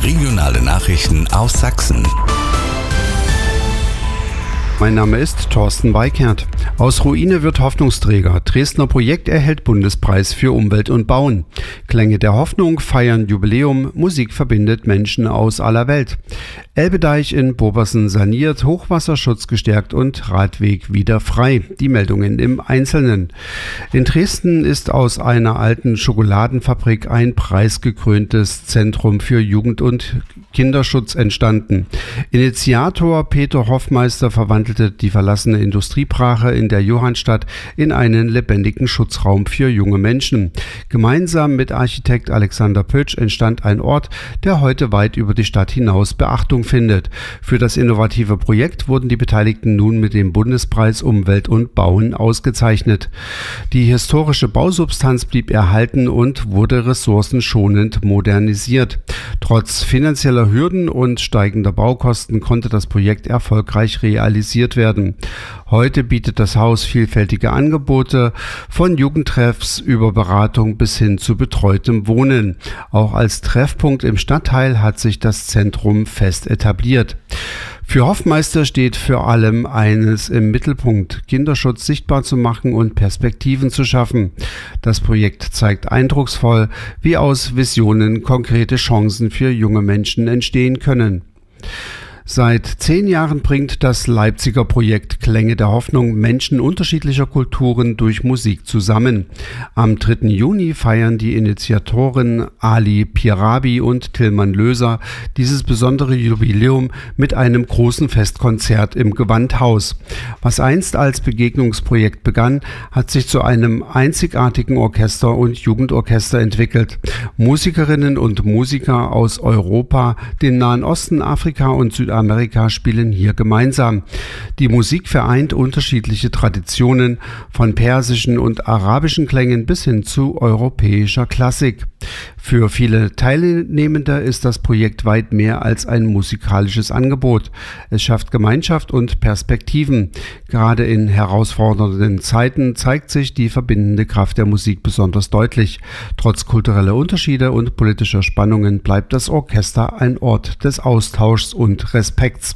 Regionale Nachrichten aus Sachsen. Mein Name ist Thorsten Weikert. Aus Ruine wird Hoffnungsträger. Dresdner Projekt erhält Bundespreis für Umwelt und Bauen. Klänge der Hoffnung feiern Jubiläum. Musik verbindet Menschen aus aller Welt. Elbedeich in Bobersen saniert, Hochwasserschutz gestärkt und Radweg wieder frei. Die Meldungen im Einzelnen. In Dresden ist aus einer alten Schokoladenfabrik ein preisgekröntes Zentrum für Jugend- und Kinderschutz entstanden. Initiator Peter Hoffmeister verwandelte die verlassene Industriebrache in der Johannstadt in einen lebendigen Schutzraum für junge Menschen. Gemeinsam mit Architekt Alexander Pötsch entstand ein Ort, der heute weit über die Stadt hinaus Beachtung findet. Für das innovative Projekt wurden die Beteiligten nun mit dem Bundespreis Umwelt und Bauen ausgezeichnet. Die historische Bausubstanz blieb erhalten und wurde ressourcenschonend modernisiert. Trotz finanzieller Hürden und steigender Baukosten konnte das Projekt erfolgreich realisiert werden. Heute bietet das Haus vielfältige Angebote, von Jugendtreffs über Beratung bis hin zu betreutem Wohnen. Auch als Treffpunkt im Stadtteil hat sich das Zentrum fest etabliert. Für Hoffmeister steht vor allem eines im Mittelpunkt: Kinderschutz sichtbar zu machen und Perspektiven zu schaffen. Das Projekt zeigt eindrucksvoll, wie aus Visionen konkrete Chancen für junge Menschen entstehen können. Seit 10 Jahren bringt das Leipziger Projekt Klänge der Hoffnung Menschen unterschiedlicher Kulturen durch Musik zusammen. Am 3. Juni feiern die Initiatoren Ali Pierabi und Tillmann Löser dieses besondere Jubiläum mit einem großen Festkonzert im Gewandhaus. Was einst als Begegnungsprojekt begann, hat sich zu einem einzigartigen Orchester und Jugendorchester entwickelt. Musikerinnen und Musiker aus Europa, dem Nahen Osten, Afrika und Südamerika spielen hier gemeinsam. Die Musik vereint unterschiedliche Traditionen, von persischen und arabischen Klängen bis hin zu europäischer Klassik. Für viele Teilnehmende ist das Projekt weit mehr als ein musikalisches Angebot. Es schafft Gemeinschaft und Perspektiven. Gerade in herausfordernden Zeiten zeigt sich die verbindende Kraft der Musik besonders deutlich. Trotz kultureller Unterschiede und politischer Spannungen bleibt das Orchester ein Ort des Austauschs und Respekts.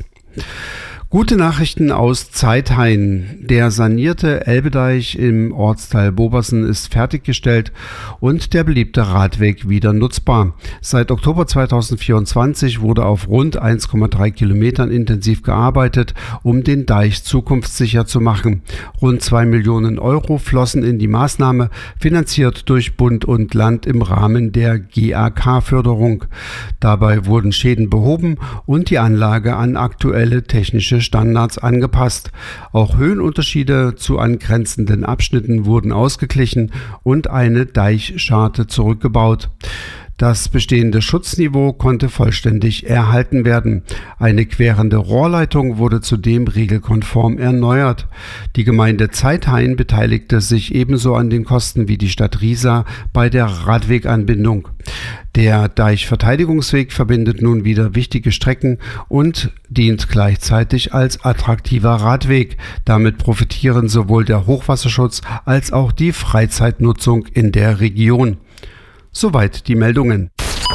Gute Nachrichten aus Zeithain. Der sanierte Elbedeich im Ortsteil Bobersen ist fertiggestellt und der beliebte Radweg wieder nutzbar. Seit Oktober 2024 wurde auf rund 1,3 Kilometern intensiv gearbeitet, um den Deich zukunftssicher zu machen. Rund 2 Millionen Euro flossen in die Maßnahme, finanziert durch Bund und Land im Rahmen der GAK-Förderung. Dabei wurden Schäden behoben und die Anlage an aktuelle technische Standards angepasst. Auch Höhenunterschiede zu angrenzenden Abschnitten wurden ausgeglichen und eine Deichscharte zurückgebaut. Das bestehende Schutzniveau konnte vollständig erhalten werden. Eine querende Rohrleitung wurde zudem regelkonform erneuert. Die Gemeinde Zeithain beteiligte sich ebenso an den Kosten wie die Stadt Riesa bei der Radweganbindung. Der Deichverteidigungsweg verbindet nun wieder wichtige Strecken und dient gleichzeitig als attraktiver Radweg. Damit profitieren sowohl der Hochwasserschutz als auch die Freizeitnutzung in der Region. Soweit die Meldungen.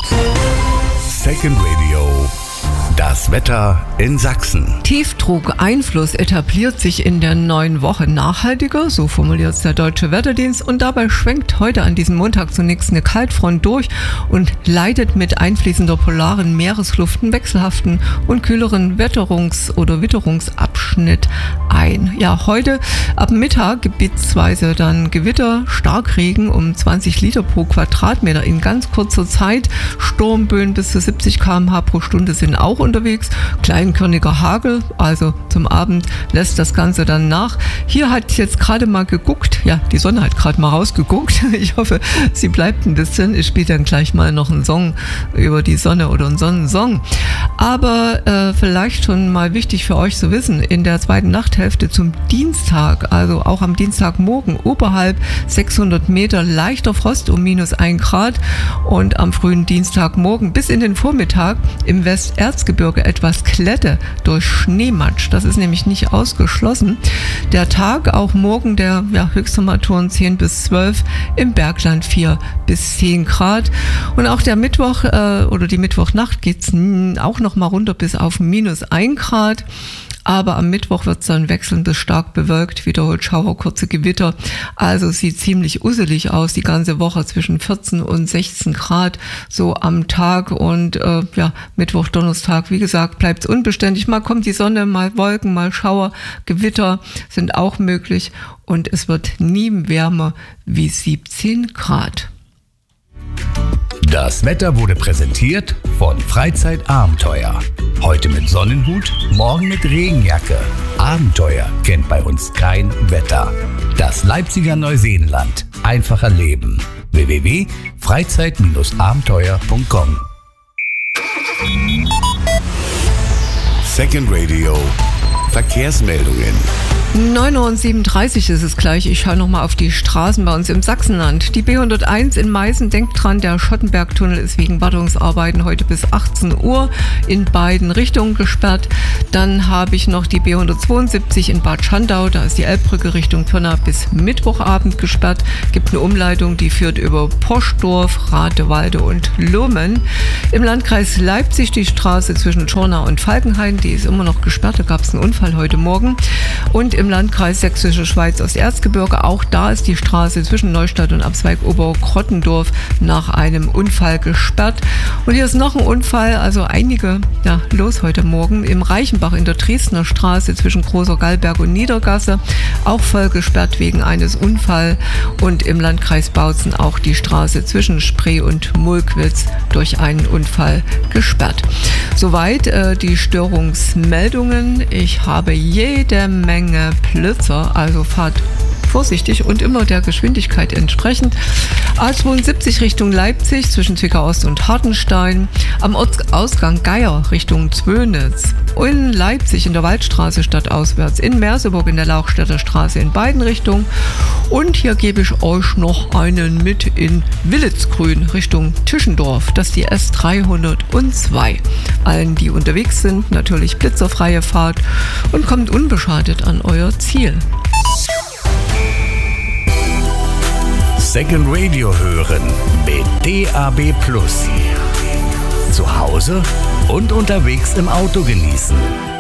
Second Radio. Das Wetter in Sachsen. Tiefdruckeinfluss etabliert sich in der neuen Woche nachhaltiger, so formuliert es der Deutsche Wetterdienst, und dabei schwenkt heute an diesem Montag zunächst eine Kaltfront durch und leitet mit einfließender polaren Meeresluft einen wechselhaften und kühleren Witterungsabschnitt ein. Ja, heute ab Mittag gebietsweise dann Gewitter, Starkregen um 20 Liter pro Quadratmeter in ganz kurzer Zeit. Sturmböen bis zu 70 km/h pro Stunde sind auch unterwegs. Kleinkörniger Hagel, also zum Abend lässt das Ganze dann nach. Hier hat jetzt gerade mal geguckt, ja, die Sonne hat gerade mal rausgeguckt. Ich hoffe, sie bleibt ein bisschen. Ich spiele dann gleich mal noch einen Song über die Sonne oder einen Sonnensong. Aber vielleicht schon mal wichtig für euch zu wissen, in der zweiten Nachthälfte zum Dienstag, also auch am Dienstagmorgen, oberhalb 600 Meter leichter Frost um -1 Grad und am frühen Dienstagmorgen bis in den Vormittag im Westerzgebirge Erzgebirge etwas Glätte durch Schneematsch. Das ist nämlich nicht ausgeschlossen. Der Tag, auch morgen, der Höchsttemperaturen 10 bis 12, im Bergland 4 bis 10 Grad. Und auch der Mittwoch oder die Mittwochnacht geht es auch noch mal runter bis auf -1 Grad. Aber am Mittwoch wird es dann wechselnd bis stark bewölkt, wiederholt Schauer, kurze Gewitter. Also sieht ziemlich usselig aus, die ganze Woche zwischen 14 und 16 Grad so am Tag. Und Mittwoch, Donnerstag, wie gesagt, bleibt es unbeständig. Mal kommt die Sonne, mal Wolken, mal Schauer, Gewitter sind auch möglich. Und es wird nie wärmer wie 17 Grad. Das Wetter wurde präsentiert von Freizeitabenteuer. Heute mit Sonnenhut, morgen mit Regenjacke. Abenteuer kennt bei uns kein Wetter. Das Leipziger Neuseenland. Einfach erleben. www.freizeit-abenteuer.com. Second Radio. Verkehrsmeldungen. 9:37 Uhr ist es gleich. Ich schaue nochmal auf die Straßen bei uns im Sachsenland. Die B101 in Meißen, denkt dran, der Schottenbergtunnel ist wegen Wartungsarbeiten heute bis 18 Uhr in beiden Richtungen gesperrt. Dann habe ich noch die B172 in Bad Schandau. Da ist die Elbbrücke Richtung Pirna bis Mittwochabend gesperrt. Gibt eine Umleitung, die führt über Poschdorf, Ratewalde und Lohmen. Im Landkreis Leipzig die Straße zwischen Schorna und Falkenhain. Die ist immer noch gesperrt. Da gab es einen Unfall heute Morgen. Und im Landkreis Sächsische Schweiz Osterzgebirge, auch da ist die Straße zwischen Neustadt und Abzweig Oberkrottendorf nach einem Unfall gesperrt. Und hier ist noch ein Unfall, also einige los heute Morgen. Im Reichenbach in der Dresdner Straße zwischen Großer Gallberg und Niedergasse, auch voll gesperrt wegen eines Unfalls. Und im Landkreis Bautzen auch die Straße zwischen Spree und Mulkwitz durch einen Unfall gesperrt. Soweit die Störungsmeldungen. Ich habe jede Menge Blitzer, also fahrt vorsichtig und immer der Geschwindigkeit entsprechend. A72 Richtung Leipzig zwischen Zwickau Ost und Hartenstein. Am Ortsausgang Geier Richtung Zwönitz. In Leipzig in der Waldstraße stadtauswärts. In Merseburg in der Lauchstädter Straße in beiden Richtungen. Und hier gebe ich euch noch einen mit in Willitzgrün Richtung Tischendorf. Das ist die S302. Allen, die unterwegs sind, natürlich blitzerfreie Fahrt und kommt unbeschadet an euer Ziel. Second Radio hören mit DAB+. Zu Hause und unterwegs im Auto genießen.